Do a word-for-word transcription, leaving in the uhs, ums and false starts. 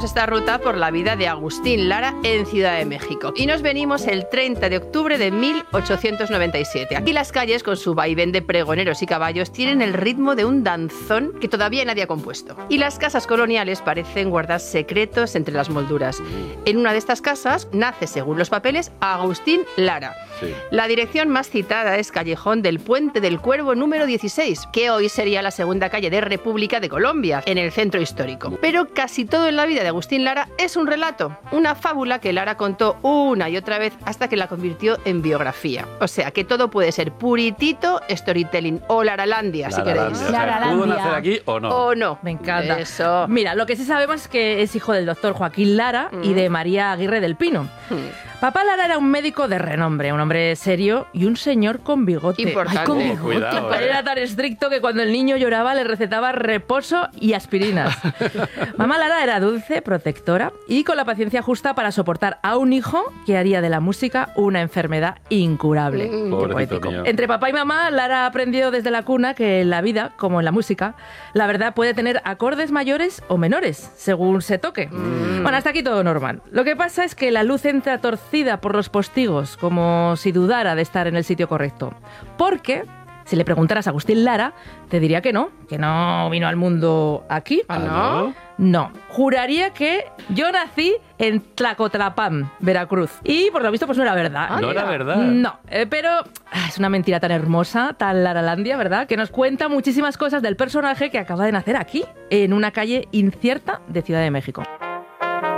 esta ruta por la vida de Agustín Lara en Ciudad de México. Y nos venimos el treinta de octubre de mil ochocientos noventa y siete. Aquí las calles, con su vaivén de pregoneros y caballos, tienen el ritmo de un danzón que todavía nadie ha compuesto. Y las casas coloniales parecen guardar secretos entre las molduras. En una de estas casas nace, según los papeles, Agustín Lara. Sí. La dirección más citada es Callejón del Puente del Cuervo número dieciséis, que hoy sería la segunda calle de República de Colombia, en el centro histórico. Pero casi todo en la vida de Agustín Lara es un relato, una fábula que Lara contó una y otra vez hasta que la convirtió en biografía. O sea, que todo puede ser puritito storytelling o Laralandia, si queréis. O sea, ¿pudo nacer aquí o no? O no. Me encanta. Eso. Mira, lo que sí sabemos es que es hijo del doctor Joaquín Lara mm. y de María Aguirre del Pino. Mm. Papá Lara era un médico de renombre, un hombre serio y un señor con bigote. Importante. Ay, con bigote. Cuidado, eh. Era tan estricto que cuando el niño lloraba le recetaba reposo y aspirinas. Mamá Lara era dulce, protectora y con la paciencia justa para soportar a un hijo que haría de la música una enfermedad incurable. Mm. Qué poético. Mío. Entre papá y mamá, Lara aprendió desde la cuna que en la vida, como en la música, la verdad puede tener acordes mayores o menores, según se toque. Mm. Bueno, hasta aquí todo normal. Lo que pasa es que la luz entra torcida por los postigos, como si dudara de estar en el sitio correcto. Porque, si le preguntaras a Agustín Lara, te diría que no, que no vino al mundo aquí. ¿Ah, no? No. Juraría que yo nací en Tlacotlapán, Veracruz. Y por lo visto pues no era verdad. Ah, ¿no era verdad? No, eh, pero ah, es una mentira tan hermosa, tan Laralandia, ¿verdad? Que nos cuenta muchísimas cosas del personaje que acaba de nacer aquí, en una calle incierta de Ciudad de México.